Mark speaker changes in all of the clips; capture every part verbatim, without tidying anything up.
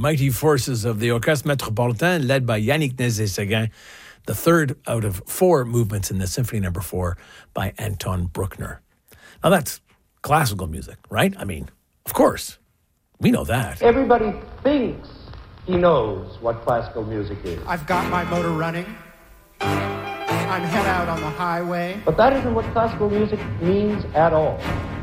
Speaker 1: mighty forces of the Orchestre Métropolitain, led by Yannick Nézet-Séguin, the third out of four movements in the Symphony Number Four by Anton Bruckner. Now that's classical music, right? I mean, of course, we know that.
Speaker 2: Everybody thinks he knows what classical music is.
Speaker 3: I've got my motor running. I'm head out on the highway.
Speaker 2: But that isn't what classical music means at all.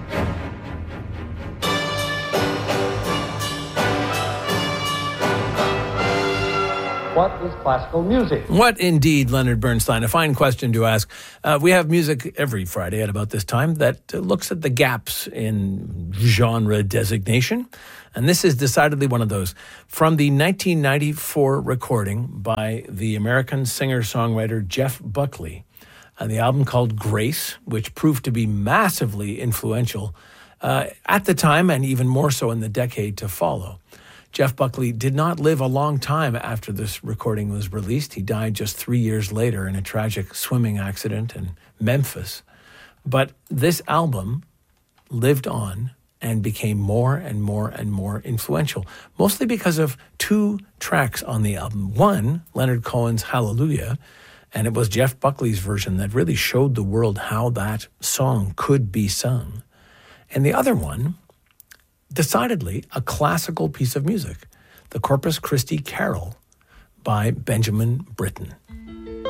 Speaker 2: What is classical music?
Speaker 1: What indeed, Leonard Bernstein? A fine question to ask. Uh, we have music every Friday at about this time that uh, looks at the gaps in genre designation. And this is decidedly one of those. From the nineteen ninety-four recording by the American singer-songwriter Jeff Buckley, and the album called Grace, which proved to be massively influential uh, at the time and even more so in the decade to follow. Jeff Buckley did not live a long time after this recording was released. He died just three years later in a tragic swimming accident in Memphis. But this album lived on and became more and more and more influential, mostly because of two tracks on the album. One, Leonard Cohen's Hallelujah, and it was Jeff Buckley's version that really showed the world how that song could be sung. And the other one, decidedly a classical piece of music, the Corpus Christi Carol by Benjamin Britten.